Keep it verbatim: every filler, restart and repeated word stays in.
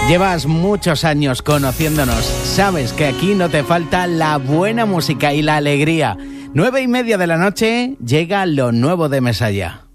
Llevas muchos años conociéndonos, sabes que aquí no te falta la buena música y la alegría. Nueve y media de la noche llega lo nuevo de Mesalla.